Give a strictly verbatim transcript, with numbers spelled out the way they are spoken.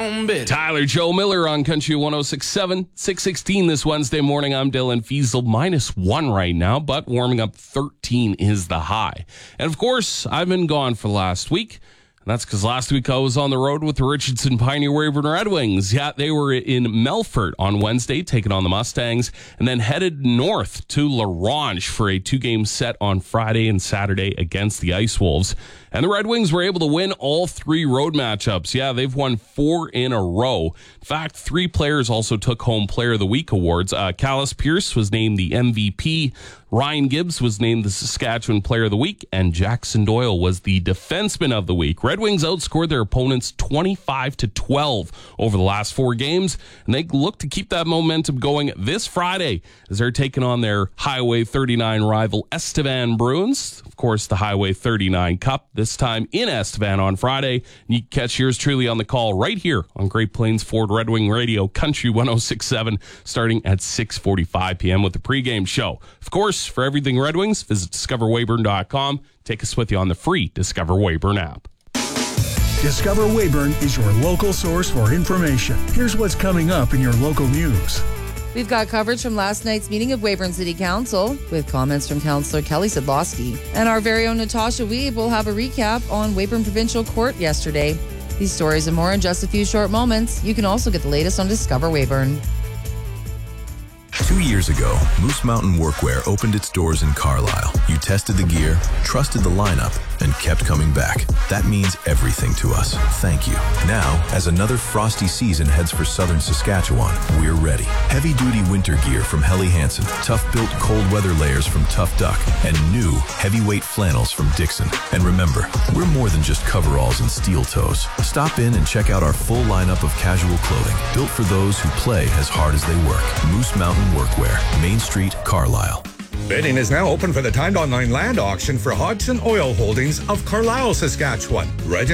on bit. Tyler Joe Miller on Country one oh six point seven, six sixteen this Wednesday morning. I'm Dylan Fiesel. Minus one right now, but warming up thirteen is the high. And of course, I've been gone for the last week. And that's because last week I was on the road with the Richardson Pioneer Weyburn Red Wings. Yeah, they were in Melfort on Wednesday, taking on the Mustangs, and then headed north to La Ronge for a two-game set on Friday and Saturday against the Ice Wolves. And the Red Wings were able to win all three road matchups. Yeah, they've won four in a row. In fact, three players also took home Player of the Week awards. Uh, Callis Pierce was named the M V P. Ryan Gibbs was named the Saskatchewan Player of the Week, and Jackson Doyle was the Defenseman of the Week. Red Wings outscored their opponents twenty-five to twelve over the last four games, and they look to keep that momentum going this Friday as they're taking on their Highway thirty-nine rival Estevan Bruins. Of course, the Highway thirty-nine Cup, this time in Estevan on Friday. And you can catch yours truly on the call right here on Great Plains Ford Red Wing Radio, Country one oh six point seven, starting at six forty-five p.m. with the pregame show. Of course, for everything Red Wings, visit discover weyburn dot com. Take us with you on the free Discover Weyburn app. Discover Weyburn is your local source for information. Here's what's coming up in your local news. We've got coverage from last night's meeting of Weyburn City Council with comments from Councillor Kelly Sedlowski. And our very own Natasha Weeb will have a recap on Weyburn Provincial Court yesterday. These stories and more in just a few short moments. You can also get the latest on Discover Weyburn. Two years ago, Moose Mountain Workwear opened its doors in Carlisle. You tested the gear, trusted the lineup, and kept coming back. That means everything to us. Thank you. Now, as another frosty season heads for southern Saskatchewan, we're ready. Heavy-duty winter gear from Helly Hansen, tough-built cold weather layers from Tough Duck, and new heavyweight flannels from Dixon. And remember, we're more than just coveralls and steel toes. Stop in and check out our full lineup of casual clothing, built for those who play as hard as they work. Moose Mountain Workwear, Main Street, Carlisle. Bidding is now open for the timed online land auction for Hodgson Oil Holdings of Carlisle, Saskatchewan. Register